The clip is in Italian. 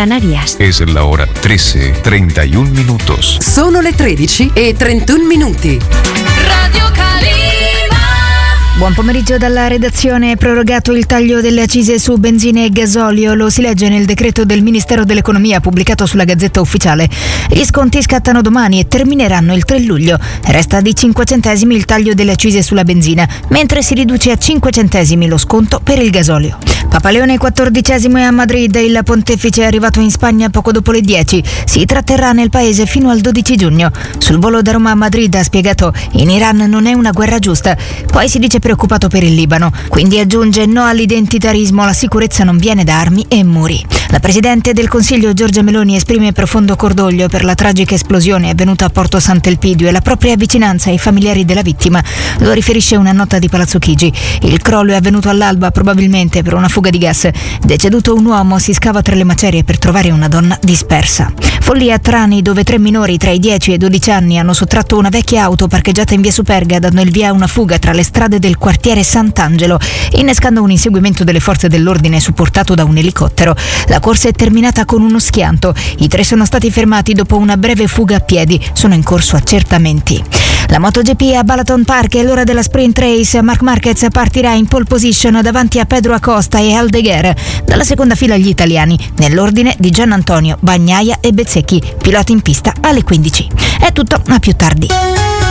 Canarias. Es la hora 13:31 minutos. Sono le 13:31. Radio Calima. Buon pomeriggio dalla redazione. Prorogato il taglio delle accise su benzina e gasolio, lo si legge nel decreto del Ministero dell'Economia pubblicato sulla Gazzetta Ufficiale. Gli sconti scattano domani e termineranno il 3 luglio. Resta di 5 centesimi il taglio delle accise sulla benzina, mentre si riduce a 5 centesimi lo sconto per il gasolio. Papa Leone XIV è a Madrid, il pontefice è arrivato in Spagna poco dopo le 10. Si tratterrà nel paese fino al 12 giugno. Sul volo da Roma a Madrid ha spiegato: in Iran non è una guerra giusta. Poi si dice preoccupato per il Libano, quindi aggiunge: no all'identitarismo, la sicurezza non viene da armi e muri. La Presidente del Consiglio Giorgia Meloni esprime profondo cordoglio per la tragica esplosione avvenuta a Porto Sant'Elpidio e la propria vicinanza ai familiari della vittima. Lo riferisce una nota di Palazzo Chigi. Il crollo è avvenuto all'alba, probabilmente per una fuga di gas. Deceduto un uomo, si scava tra le macerie per trovare una donna dispersa. Follia a Trani, dove 3 minori tra i 10 e i 12 anni hanno sottratto una vecchia auto parcheggiata in via Superga, dando il via a una fuga tra le strade del quartiere Sant'Angelo, innescando un inseguimento delle forze dell'ordine supportato da un elicottero. La corsa è terminata con uno schianto. I 3 sono stati fermati dopo una breve fuga a piedi. Sono in corso accertamenti. La MotoGP a Balaton Park, è l'ora della sprint race. Marc Marquez partirà in pole position davanti a Pedro Acosta e Aldeguer. Dalla seconda fila gli italiani, nell'ordine di Gian Antonio, Bagnaia e Bezzecchi. Piloti in pista alle 15. È tutto, a più tardi.